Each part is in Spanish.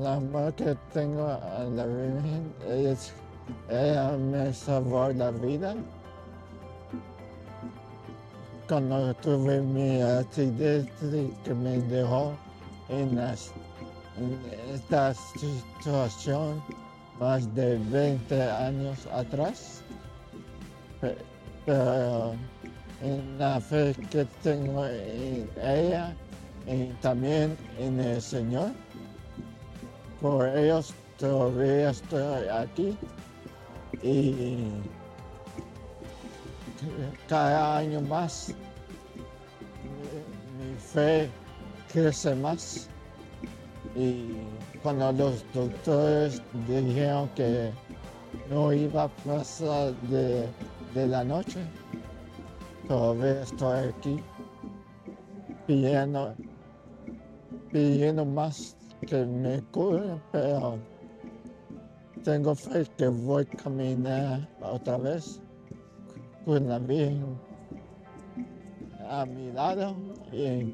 el amor que tengo a la Virgen es, ella me salvó la vida cuando tuve mi accidente que me dejó en, en esta situación más de 20 años atrás. Pero en la fe que tengo en ella y también en el Señor, por ellos todavía estoy aquí y cada año más mi fe crece más. Y cuando los doctores dijeron que no iba a pasar de la noche, todavía estoy aquí pidiendo, pidiendo más que me curen, pero tengo fe que voy a caminar otra vez con la Virgen a mi lado y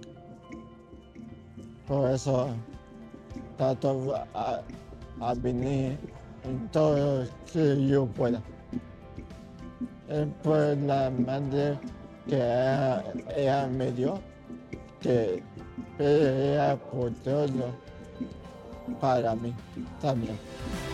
por eso trato a venir en todo lo que yo pueda. Es por la madre que ella me dio, que ella por todo para mí también.